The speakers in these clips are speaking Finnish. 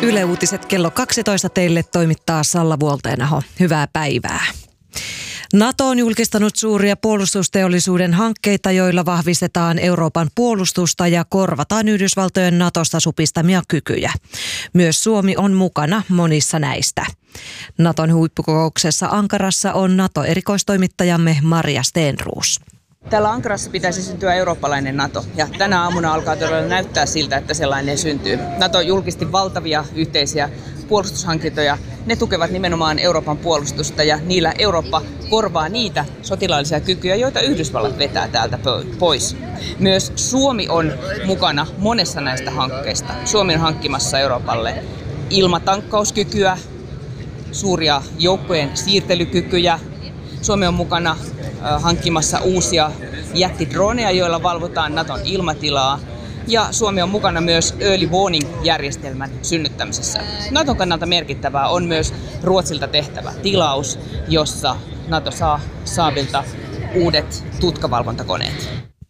Yle Uutiset kello 12 teille toimittaa Salla Vuolteenaho. Hyvää päivää. NATO on julkistanut suuria puolustusteollisuuden hankkeita, joilla vahvistetaan Euroopan puolustusta ja korvataan Yhdysvaltojen NATOsta supistamia kykyjä. Myös Suomi on mukana monissa näistä. NATOn huippukokouksessa Ankarassa on NATO-erikoistoimittajamme Maria Stenroos. Täällä Ankarassa pitäisi syntyä eurooppalainen NATO, ja tänä aamuna alkaa todella näyttää siltä, että sellainen syntyy. NATO julkisti valtavia yhteisiä puolustushankintoja. Ne tukevat nimenomaan Euroopan puolustusta, ja niillä Eurooppa korvaa niitä sotilaallisia kykyjä, joita Yhdysvallat vetää täältä pois. Myös Suomi on mukana monessa näistä hankkeista. Suomi on hankkimassa Euroopalle ilmatankkauskykyä, suuria joukkojen siirtelykykyjä. Suomi on mukana hankkimassa uusia jättidroneja, joilla valvotaan NATOn ilmatilaa. Ja Suomi on mukana myös early warning-järjestelmän synnyttämisessä. NATOn kannalta merkittävää on myös Ruotsilta tehtävä tilaus, jossa NATO saa Saabilta uudet tutkavalvontakoneet.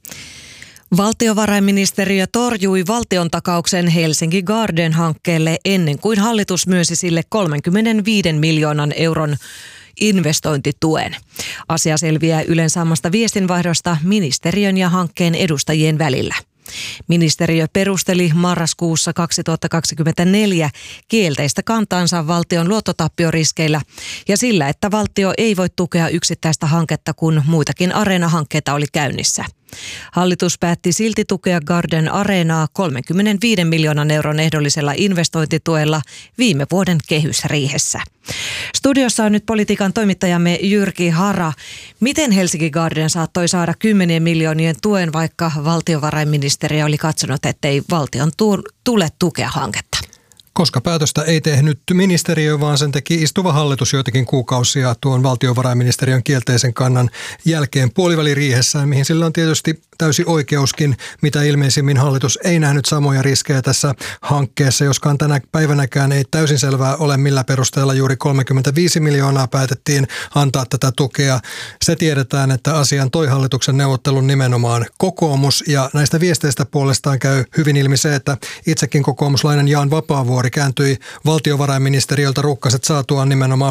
Valtiovarainministeriö torjui valtiontakauksen Helsinki Garden-hankkeelle ennen kuin hallitus myönsi sille 35 miljoonan euron investointituen. Asia selviää Ylen saamasta viestinvaihdosta ministeriön ja hankkeen edustajien välillä. Ministeriö perusteli marraskuussa 2024 kielteistä kantaansa valtion luottotappioriskillä ja sillä, että valtio ei voi tukea yksittäistä hanketta, kun muitakin Areena-hankkeita oli käynnissä. Hallitus päätti silti tukea Garden Areenaa 35 miljoonan euron ehdollisella investointituella viime vuoden kehysriihessä. Studiossa on nyt politiikan toimittajamme Jyrki Hara. Miten Helsinki Garden saattoi saada 10 miljoonien tuen, vaikka valtiovarainministeriö oli katsonut, ettei valtion tule tukea hanketta? Koska päätöstä ei tehnyt ministeriö, vaan sen teki istuva hallitus joitakin kuukausia tuon valtiovarainministeriön kielteisen kannan jälkeen puoliväliriihessä, mihin sillä on tietysti täysi oikeuskin, mitä ilmeisimmin hallitus ei nähnyt samoja riskejä tässä hankkeessa, joskaan tänä päivänäkään ei täysin selvää ole, millä perusteella juuri 35 miljoonaa päätettiin antaa tätä tukea. Se tiedetään, että asian toi hallituksen neuvottelun nimenomaan kokoomus, ja näistä viesteistä puolestaan käy hyvin ilmi se, että itsekin kokoomuslainen Jan Vapaavuori kääntyi valtiovarainministeriöltä rukkaset saatuaan nimenomaan